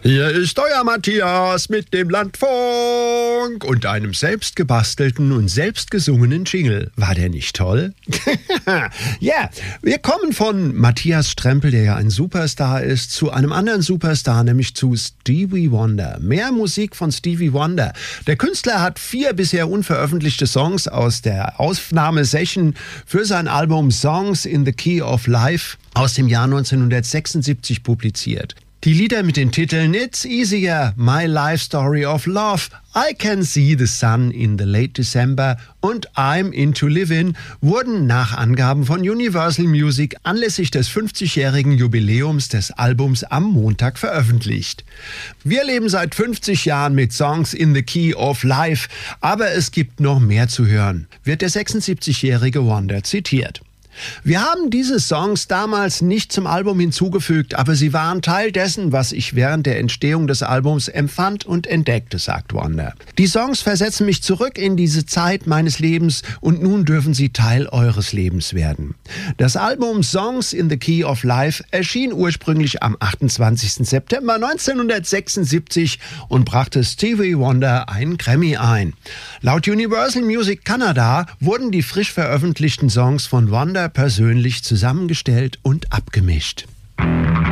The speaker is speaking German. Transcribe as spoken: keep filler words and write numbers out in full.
Hier ist euer Matthias mit dem Landfunk und einem selbstgebastelten und selbstgesungenen Jingle. War der nicht toll? Ja, yeah. Wir kommen von Matthias Strempel, der ja ein Superstar ist, zu einem anderen Superstar, nämlich zu Stevie Wonder. Mehr Musik von Stevie Wonder. Der Künstler hat vier bisher unveröffentlichte Songs aus der Aufnahmesession für sein Album Songs in the Key of Life aus dem Jahr neunzehnhundertsechsundsiebzig publiziert. Die Lieder mit den Titeln It's Easier, My Life Story of Love, I Can See the Sun in the Late December und I'm Into Livin' wurden nach Angaben von Universal Music anlässlich des fünfzigjährigen Jubiläums des Albums am Montag veröffentlicht. Wir leben seit fünfzig Jahren mit Songs in the Key of Life, aber es gibt noch mehr zu hören, wird der sechsundsiebzigjährige Wonder zitiert. Wir haben diese Songs damals nicht zum Album hinzugefügt, aber sie waren Teil dessen, was ich während der Entstehung des Albums empfand und entdeckte, sagt Wonder. Die Songs versetzen mich zurück in diese Zeit meines Lebens und nun dürfen sie Teil eures Lebens werden. Das Album Songs in the Key of Life erschien ursprünglich am achtundzwanzigsten September neunzehnhundertsechsundsiebzig und brachte Stevie Wonder einen Grammy ein. Laut Universal Music Canada wurden die frisch veröffentlichten Songs von Wonder persönlich zusammengestellt und abgemischt.